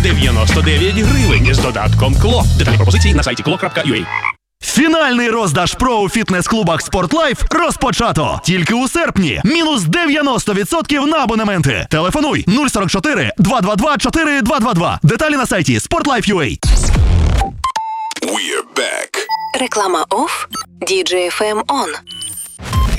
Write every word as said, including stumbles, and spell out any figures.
дев'яносто дев'ять гривень з додатком КЛО. Детальні пропозиції на сайті кло крапка ю а. Фінальний роздаж ПРО у фітнес-клубах «Спортлайф» розпочато. Тільки у серпні. Мінус дев'яносто відсотків на абонементи. Телефонуй нуль сорок чотири два два два чотири два два два. Деталі на сайті спортлайф крапка ю а. Реклама оф, ді джей еф ем он.